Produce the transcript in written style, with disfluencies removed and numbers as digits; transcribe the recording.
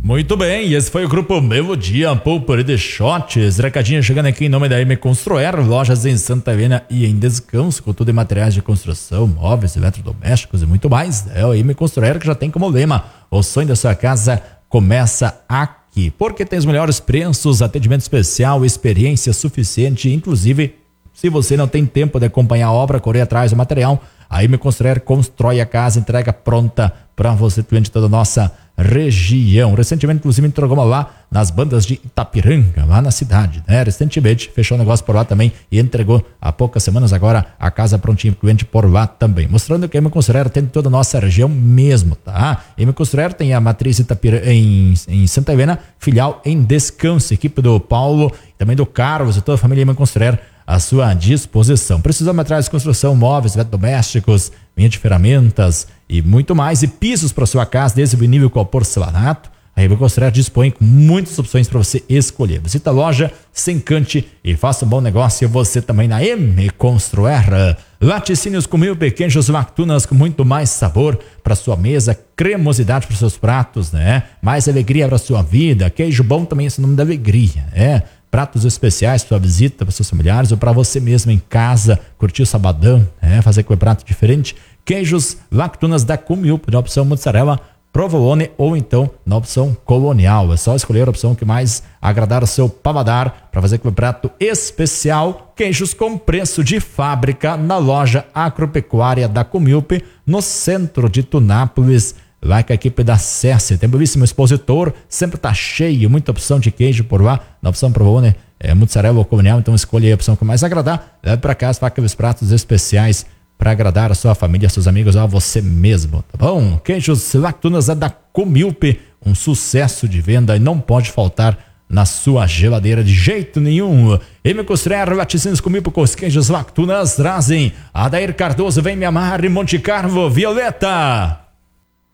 Muito bem, esse foi o grupo Melodia Pulper de Shots. Recadinho chegando aqui em nome da M Construir, lojas em Santa Helena e em Descanso, com tudo em materiais de construção, móveis, eletrodomésticos e muito mais. É o M Construir que já tem como lema: o sonho da sua casa começa aqui. Porque tem os melhores preços, atendimento especial, experiência suficiente. Inclusive, se você não tem tempo de acompanhar a obra, correr atrás do material, a M Construir constrói a casa, entrega pronta para você, cliente de toda a nossa região. Recentemente, inclusive, entregou lá nas bandas de Itapiranga, lá na cidade, né? Recentemente, fechou o negócio por lá também e entregou há poucas semanas agora a casa prontinha pro cliente por lá também. Mostrando que a M Construir tem toda a nossa região mesmo, tá? A M Construir tem a matriz Itapiranga em Santa Helena, filial em Descanso, equipe do Paulo, também do Carlos e toda a família M Construir à sua disposição. Precisamos de materiais de construção, móveis, eletrodomésticos, linha de ferramentas e muito mais, e pisos para sua casa, desde o vinílico ao porcelanato. A M Construir dispõe com muitas opções para você escolher. Visita a loja, se encante e faça um bom negócio você também na M Construir. Laticínios com mil pequenos lactunas com muito mais sabor para sua mesa, cremosidade para seus pratos, né? Mais alegria para sua vida. Queijo bom também é sinônimo da alegria, né? Pratos especiais para sua visita, para seus familiares ou para você mesmo em casa, curtir o sabadão, né? Fazer com um prato diferente. Queijos lactunas da Comilp, na opção mozzarella, provolone ou então na opção colonial. É só escolher a opção que mais agradar o seu paladar para fazer com um prato especial. Queijos com preço de fábrica na loja agropecuária da Comilp, no centro de Tunápolis. Lá com a equipe da Cessi, tem um belíssimo expositor, sempre tá cheio, muita opção de queijo por lá, na opção provolone, mozzarella ou colonial, então escolha aí a opção que mais agradar, leve para casa, faça aqueles pratos especiais para agradar a sua família, seus amigos, a você mesmo, tá bom? Queijos lactunas é da Comilp, um sucesso de venda e não pode faltar na sua geladeira de jeito nenhum. M Construir, laticínios Comilp com os queijos lactunas trazem Adair Cardoso, vem me amar, e Monte Carlo, Violeta.